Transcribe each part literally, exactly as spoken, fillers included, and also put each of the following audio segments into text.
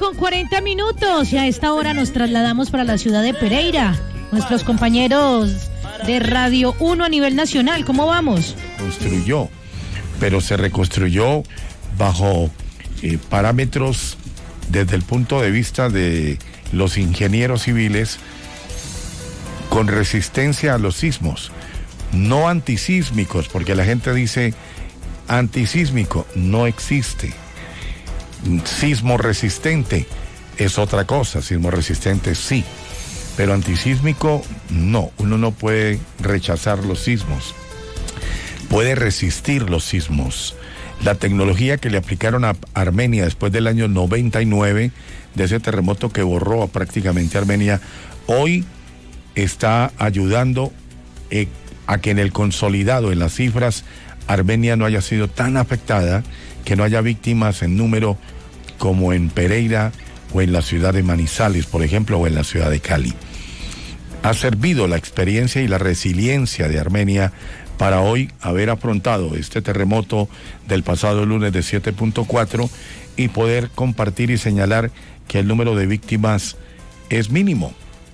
con cuarenta minutos y a esta hora nos trasladamos para la ciudad de Pereira. Nuestros compañeros de Radio uno a nivel nacional, ¿cómo vamos? Construyó, pero se reconstruyó bajo eh, parámetros desde el punto de vista de los ingenieros civiles con resistencia a los sismos, no antisísmicos, porque la gente dice antisísmico, no existe. Sismo resistente es otra cosa, sismo resistente sí, pero antisísmico no, uno no puede rechazar los sismos, puede resistir los sismos. La tecnología que le aplicaron a Armenia después del año noventa y nueve, de ese terremoto que borró a prácticamente Armenia, hoy está ayudando eh, a que en el consolidado, en las cifras, Armenia no haya sido tan afectada, que no haya víctimas en número como en Pereira o en la ciudad de Manizales, por ejemplo, o en la ciudad de Cali. Ha servido la experiencia y la resiliencia de Armenia para hoy haber afrontado este terremoto del pasado lunes de siete punto cuatro y poder compartir y señalar que el número de víctimas es mínimo,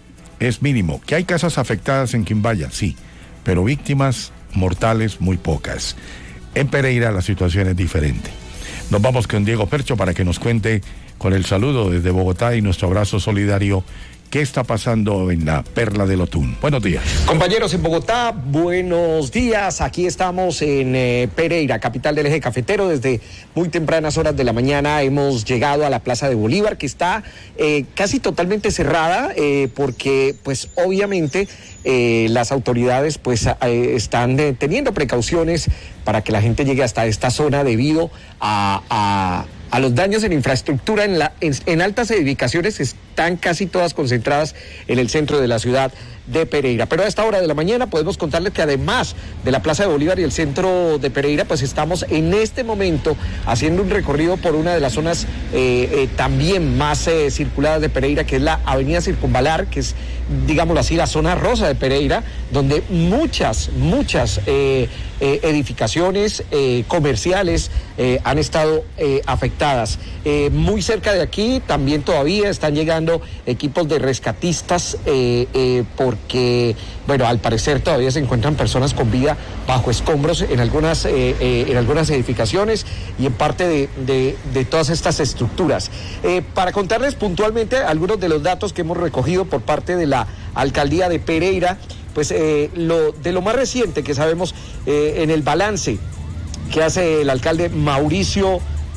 es mínimo. ¿Que hay casas afectadas en Quimbaya? Sí, pero víctimas mortales muy pocas. En Pereira la situación es diferente. Nos vamos con Diego Percho para que nos cuente, con el saludo desde Bogotá y nuestro abrazo solidario, qué está pasando en la Perla del Otún. Buenos días. Compañeros en Bogotá, buenos días. Aquí estamos en eh, Pereira, capital del eje cafetero. Desde muy tempranas horas de la mañana hemos llegado a la Plaza de Bolívar, que está eh, casi totalmente cerrada, eh, porque pues obviamente eh, las autoridades pues eh, están eh, teniendo precauciones para que la gente llegue hasta esta zona debido a... a a los daños en infraestructura en, la, en, en altas edificaciones están casi todas concentradas en el centro de la ciudad de Pereira. Pero a esta hora de la mañana podemos contarles que además de la Plaza de Bolívar y el centro de Pereira, pues estamos en este momento haciendo un recorrido por una de las zonas eh, eh, también más eh, circuladas de Pereira, que es la Avenida Circunvalar, que es, digámoslo así, la zona rosa de Pereira, donde muchas, muchas eh, eh, edificaciones eh, comerciales eh, han estado eh, afectadas. Eh, muy cerca de aquí también todavía están llegando equipos de rescatistas eh, eh, porque, bueno, al parecer todavía se encuentran personas con vida bajo escombros en algunas, eh, eh, en algunas edificaciones y en parte de, de, de todas estas estructuras. Eh, para contarles puntualmente algunos de los datos que hemos recogido por parte de la Alcaldía de Pereira, pues eh, lo, de lo más reciente que sabemos eh, en el balance que hace el alcalde Mauricio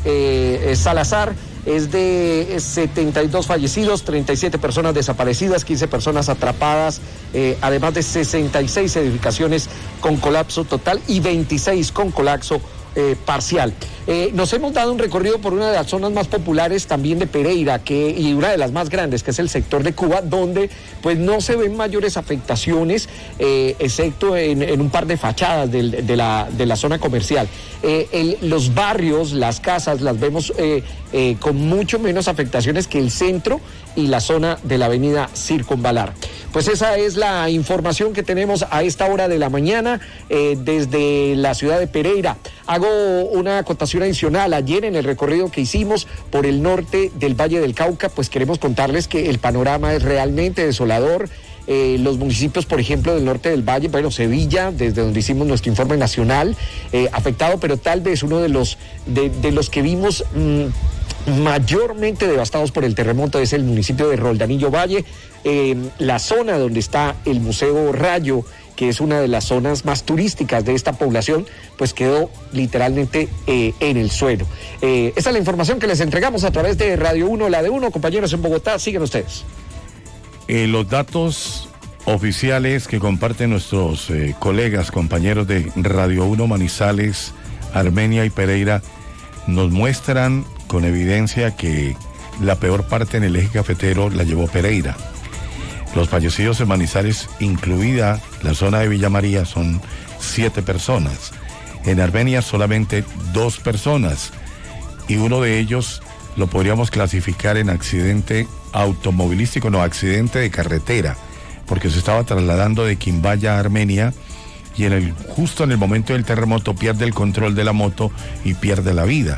eh, Salazar, es de setenta y dos fallecidos, treinta y siete personas desaparecidas, quince personas atrapadas, eh, además de sesenta y seis edificaciones con colapso total y veintiséis con colapso eh, parcial. Eh, nos hemos dado un recorrido por una de las zonas más populares también de Pereira, que, y una de las más grandes, que es el sector de Cuba, donde pues no se ven mayores afectaciones, eh, excepto en, en un par de fachadas de, de, la, de la zona comercial. Eh, el, los barrios, las casas, las vemos eh, eh, con mucho menos afectaciones que el centro y la zona de la avenida Circunvalar. Pues esa es la información que tenemos a esta hora de la mañana eh, desde la ciudad de Pereira. Hago una acotación adicional. Ayer en el recorrido que hicimos por el norte del Valle del Cauca, pues queremos contarles que el panorama es realmente desolador. Eh, los municipios, por ejemplo, del norte del Valle, bueno, Sevilla, desde donde hicimos nuestro informe nacional, eh, afectado, pero tal vez uno de los, de, de los que vimos mmm, mayormente devastados por el terremoto es el municipio de Roldanillo Valle, eh, la zona donde está el Museo Rayo, que es una de las zonas más turísticas de esta población, pues quedó literalmente eh, en el suelo. Eh, esa es la información que les entregamos a través de Radio uno, la de uno. Compañeros en Bogotá, siguen ustedes. Eh, los datos oficiales que comparten nuestros eh, colegas, compañeros de Radio uno Manizales, Armenia y Pereira, nos muestran con evidencia que la peor parte en el eje cafetero la llevó Pereira. Los fallecidos en Manizales, incluida la zona de Villa María, son siete personas. En Armenia solamente dos personas. Y uno de ellos lo podríamos clasificar en accidente automovilístico, no, accidente de carretera, porque se estaba trasladando de Quimbaya a Armenia y en el, justo en el momento del terremoto pierde el control de la moto y pierde la vida.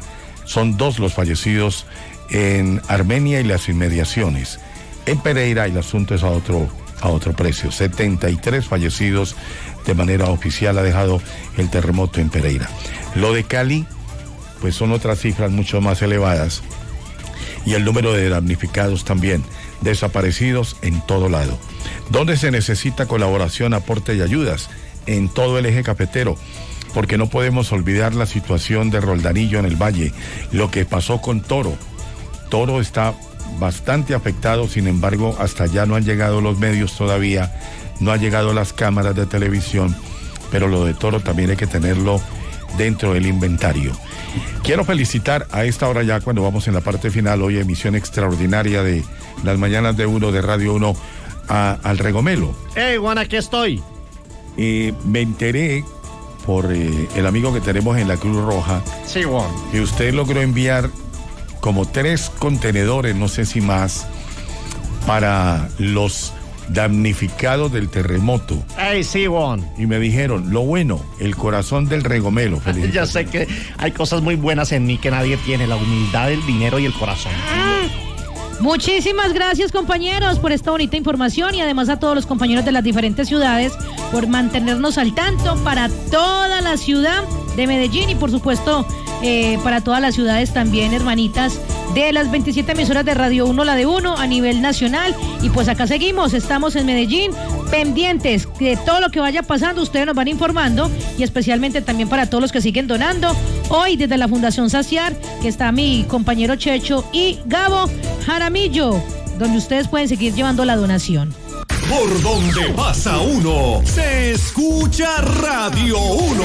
Son dos los fallecidos en Armenia y las inmediaciones. En Pereira el asunto es a otro, a otro precio. setenta y tres fallecidos de manera oficial ha dejado el terremoto en Pereira. Lo de Cali, pues son otras cifras mucho más elevadas. Y el número de damnificados también, desaparecidos en todo lado. ¿Dónde se necesita colaboración, aporte y ayudas? En todo el eje cafetero, porque no podemos olvidar la situación de Roldanillo en el Valle, lo que pasó con Toro. Toro está bastante afectado, sin embargo, hasta allá no han llegado los medios todavía, no han llegado las cámaras de televisión, pero lo de Toro también hay que tenerlo dentro del inventario. Quiero felicitar a esta hora ya, cuando vamos en la parte final, hoy emisión extraordinaria de las mañanas de uno de Radio uno, a, al Regomelo. ¡Hey, Juan, aquí estoy! Eh, me enteré por eh, el amigo que tenemos en la Cruz Roja, sí, Juan, que usted logró enviar como tres contenedores, no sé si más, para los damnificados del terremoto. ¡Hey, sí, Juan! Y me dijeron, lo bueno, el corazón del Regomelo. Ya sé que hay cosas muy buenas en mí que nadie tiene, la humildad, el dinero y el corazón. Muchísimas gracias, compañeros, por esta bonita información, y además a todos los compañeros de las diferentes ciudades por mantenernos al tanto, para toda la ciudad de Medellín y por supuesto eh, para todas las ciudades también hermanitas de las veintisiete emisoras de Radio uno, la de uno a nivel nacional. Y pues acá seguimos, estamos en Medellín, pendientes de todo lo que vaya pasando, ustedes nos van informando, y especialmente también para todos los que siguen donando. Hoy desde la Fundación Saciar, que está mi compañero Checho y Gabo Jaramillo, donde ustedes pueden seguir llevando la donación. Por donde pasa uno, se escucha Radio uno.